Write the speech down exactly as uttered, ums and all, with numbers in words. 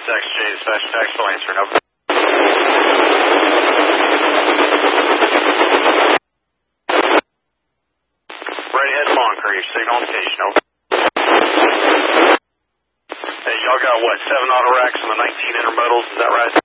X J, dispatch taxi answering, over. Ready head on, crew, signal indication, over. Hey, y'all got what, seven auto racks and the nineteen intermodals, is that right?